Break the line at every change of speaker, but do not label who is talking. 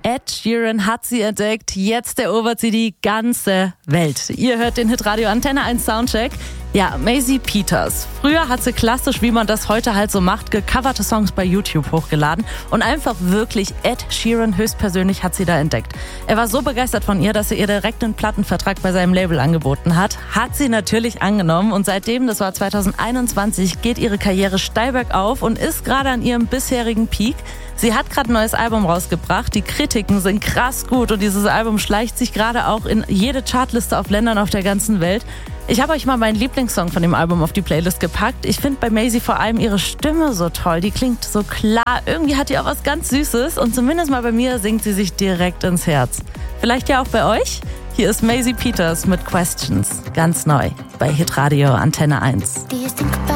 Ed Sheeran hat sie entdeckt. Jetzt erobert sie die ganze Welt. Ihr hört den Hitradio Antenne 1 Soundcheck. Ja, Maisie Peters. Früher hat sie klassisch, wie man das heute halt so macht, gecoverte Songs bei YouTube hochgeladen und einfach wirklich Ed Sheeran höchstpersönlich hat sie da entdeckt. Er war so begeistert von ihr, dass er ihr direkt einen Plattenvertrag bei seinem Label angeboten hat. Hat sie natürlich angenommen und seitdem, das war 2021, geht ihre Karriere steil bergauf und ist gerade an ihrem bisherigen Peak. Sie hat gerade ein neues Album rausgebracht, die Kritiken sind krass gut und dieses Album schleicht sich gerade auch in jede Chartliste auf Ländern auf der ganzen Welt. Ich habe euch mal meinen Lieblingssong von dem Album auf die Playlist gepackt. Ich finde bei Maisie vor allem ihre Stimme so toll, die klingt so klar. Irgendwie hat die auch was ganz Süßes und zumindest mal bei mir singt sie sich direkt ins Herz. Vielleicht ja auch bei euch? Hier ist Maisie Peters mit Questions, ganz neu bei Hitradio Antenne 1.